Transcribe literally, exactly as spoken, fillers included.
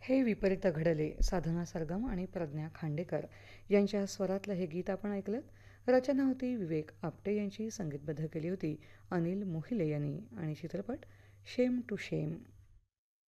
हे विपरीत घडले साधना सरगम आणि प्रज्ञा खांडेकर यांच्या स्वरातलं हे गीत आपण ऐकलं. रचना होती विवेक आपटे यांची, संगीतबद्ध केली होती अनिल मोहिले यांनी आणि चित्रपट शेम टू शेम.